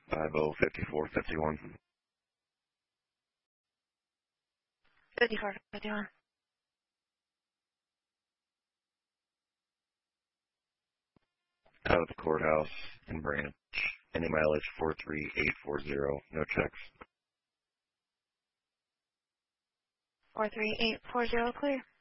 505451. 5451. Out of the courthouse in Branch. Any mileage 43840. No checks. 43840 clear.